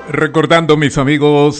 Recordando, mis amigos,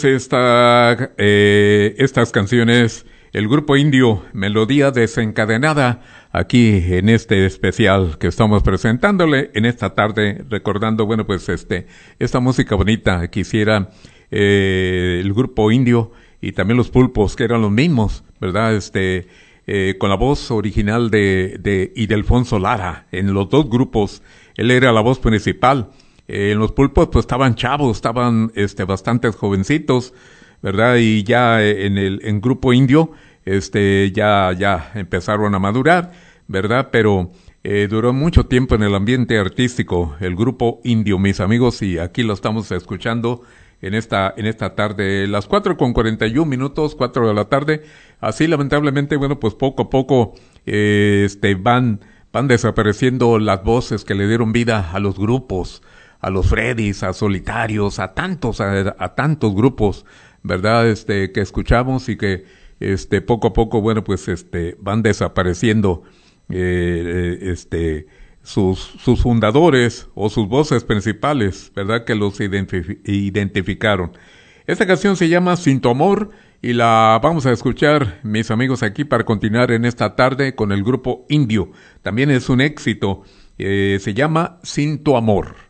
estas canciones, el grupo indio, Melodía Desencadenada, aquí en este especial que estamos presentándole en esta tarde, recordando, bueno, pues esta música bonita que hiciera el grupo indio y también los Pulpos, que eran los mismos, ¿verdad? Con la voz original de Ildefonso Lara, en los dos grupos, él era la voz principal. En los Pulpos pues estaban chavos, estaban bastantes jovencitos, ¿verdad? Y ya en grupo indio ya empezaron a madurar, ¿verdad? Pero duró mucho tiempo en el ambiente artístico el grupo indio, mis amigos, y aquí lo estamos escuchando en esta tarde, las 4:41, 4 de la tarde. Así lamentablemente, bueno, pues poco a poco van desapareciendo las voces que le dieron vida a los grupos, a los Freddys, a Solitarios, a tantos grupos, ¿verdad? Que escuchamos y que poco a poco, bueno, pues van desapareciendo sus fundadores o sus voces principales, ¿verdad? Que los identificaron. Esta canción se llama Sin tu amor y la vamos a escuchar, mis amigos, aquí para continuar en esta tarde con el grupo indio. También es un éxito, se llama Sin tu amor.